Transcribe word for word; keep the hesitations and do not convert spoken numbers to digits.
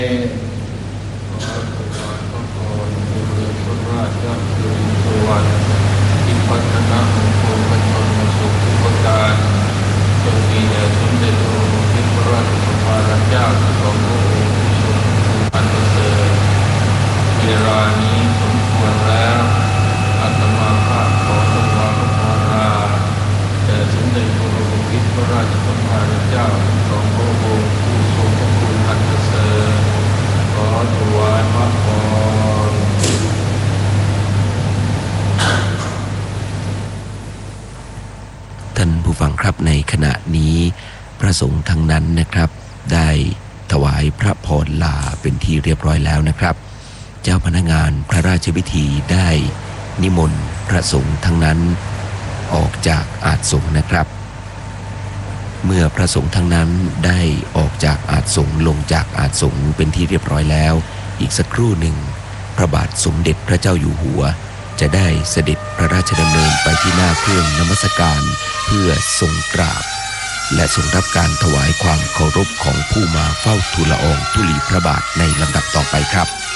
ท่านผู้ฟังครับในขณะนี้พระสงฆ์ทั้งนั้นนะครับได้ถวายพระพรลาเป็นที่เรียบร้อยแล้วนะครับเจ้าพนักงานพระราชพิธีได้นิมนต์พระสงฆ์ทั้งนั้นออกจากอาสงฆ์นะครับเมื่อพระสงฆ์ทั้งนั้นได้ออกจากอาสงฆ์ลงจากอาสงฆ์เป็นที่เรียบร้อยแล้วอีกสักครู่หนึ่งพระบาทสมเด็จพระเจ้าอยู่หัวจะได้เสด็จพระราชดำเนินไปที่หน้าเครื่องนมัสการเพื่อทรงกราบและทรงรับการถวายความเคารพของผู้มาเฝ้าทูลละอองธุลีพระบาทในลำดับต่อไปครับ